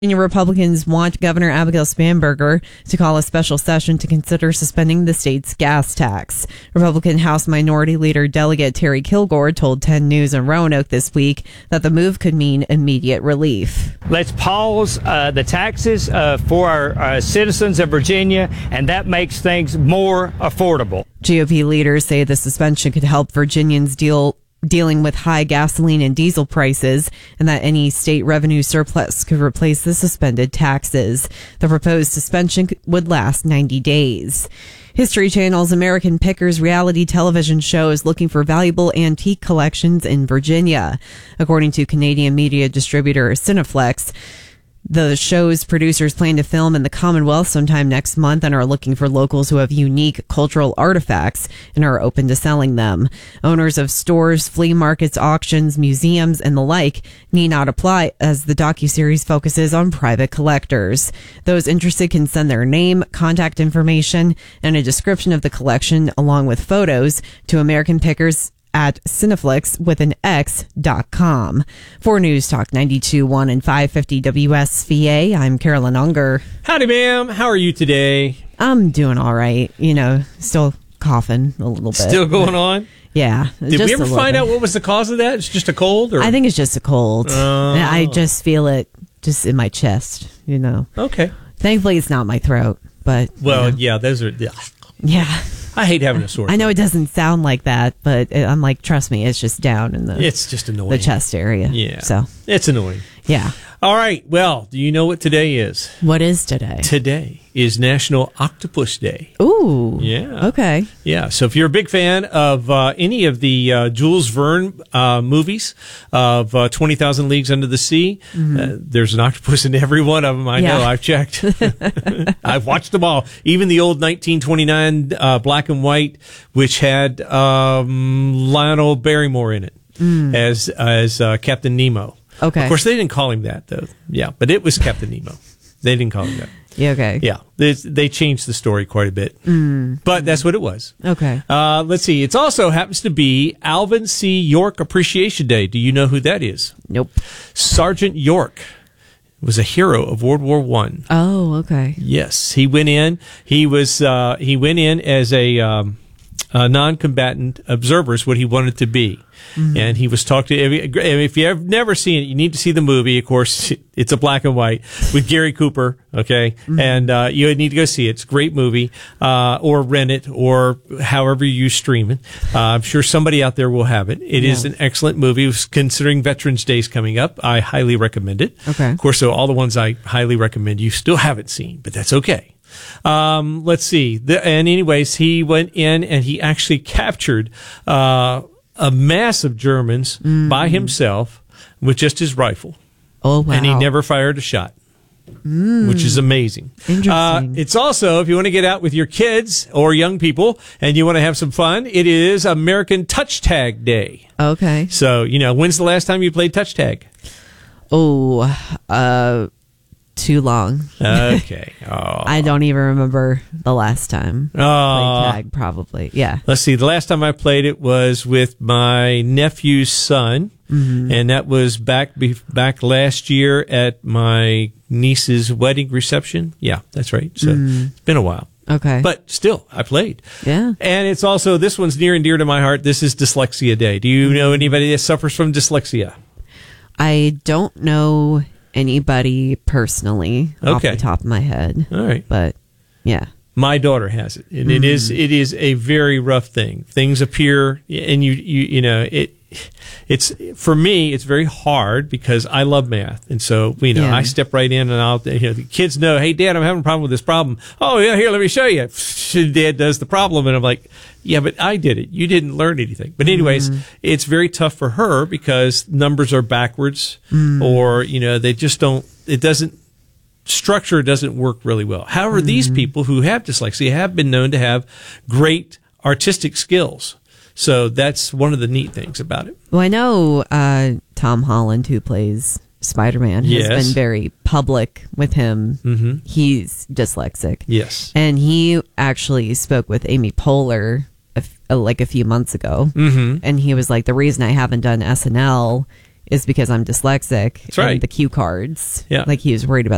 Republicans want Governor Abigail Spanberger to call a special session to consider suspending the state's gas tax. Republican House Minority Leader Delegate Terry Kilgore told 10 News in Roanoke this week that the move could mean immediate relief. Let's pause the taxes for our citizens of Virginia, and that makes things more affordable. GOP leaders say the suspension could help Virginians dealing with high gasoline and diesel prices, and that any state revenue surplus could replace the suspended taxes. The proposed suspension would last 90 days. History Channel's American Pickers reality television show is looking for valuable antique collections in Virginia. According to Canadian media distributor Cineflex, the show's producers plan to film in the Commonwealth sometime next month and are looking for locals who have unique cultural artifacts and are open to selling them. Owners of stores, flea markets, auctions, museums, and the like need not apply, as the docuseries focuses on private collectors. Those interested can send their name, contact information, and a description of the collection along with photos to American Pickers at cineflix.com. For News Talk 92.1 and 550 WSVA, I'm Carolyn Unger. Howdy, ma'am. How are you today? I'm doing all right. Still coughing a little bit. Still going on? Yeah. Did we ever find out what was the cause of that? It's just a cold? Or? I think it's just a cold. I just feel it just in my chest, Okay. Thankfully, it's not my throat, but... yeah, those are... Yeah. I hate having a sore throat. I know it doesn't sound like that, but I'm like, trust me, it's just down in it's just annoying. The chest area. Yeah. So it's annoying. Yeah. All right. Well, do you know what today is? What is today? Today is National Octopus Day. Ooh. Yeah. Okay. Yeah. So if you're a big fan of any of the Jules Verne movies of 20,000 Leagues Under the Sea, there's an octopus in every one of them. I know. I've checked. I've watched them all. Even the old 1929 black and white, which had Lionel Barrymore in it as Captain Nemo. Okay. Of course, they didn't call him that, though. Yeah, but it was Captain Nemo. They didn't call him that. Yeah, okay. Yeah, they changed the story quite a bit. But that's what it was. Okay. Let's see. It also happens to be Alvin C. York Appreciation Day. Do you know who that is? Nope. Sergeant York was a hero of World War I. Oh, okay. Yes, he went in. He went in as a non-combatant observer is what he wanted to be. And he was talked to. If you have never seen it, you need to see the movie. Of course, it's a black and white with Gary Cooper. Okay, and you need to go see it. It's a great movie, or rent it, or however you stream it. I'm sure somebody out there will have it. It is an excellent movie. Considering Veterans Day is coming up, I highly recommend it. Okay, of course, so all the ones I highly recommend you still haven't seen, but that's okay. Let's see. And anyways, he went in and he actually captured a mass of Germans by himself with just his rifle. Oh, wow. And he never fired a shot, which is amazing. Interesting. It's also, if you want to get out with your kids or young people and you want to have some fun, it is American Touch Tag Day. Okay. So, when's the last time you played touch tag? Too long. Okay. Oh. I don't even remember the last time. Oh. Played tag, probably. Yeah. Let's see. The last time I played it was with my nephew's son, and that was back last year at my niece's wedding reception. Yeah, that's right. So it's been a while. Okay. But still, I played. Yeah. And it's also, this one's near and dear to my heart. This is Dyslexia Day. Do you know anybody that suffers from dyslexia? I don't know anybody personally off the top of my head. All right. But yeah. My daughter has it. And it is a very rough thing. Things appear and it's for me, it's very hard because I love math. And so, I step right in and the kids know, hey, Dad, I'm having a problem with this problem. Oh, yeah, here, let me show you. Dad does the problem. And I'm like, yeah, but I did it. You didn't learn anything. But anyways, it's very tough for her because numbers are backwards or, they just don't, structure doesn't work really well. However, these people who have dyslexia have been known to have great artistic skills. So that's one of the neat things about it. Well, I know Tom Holland, who plays Spider-Man, has been very public with him. He's dyslexic. Yes. And he actually spoke with Amy Poehler a few months ago. And he was like, the reason I haven't done SNL is because I'm dyslexic. That's right. And the cue cards. Yeah. Like he was worried about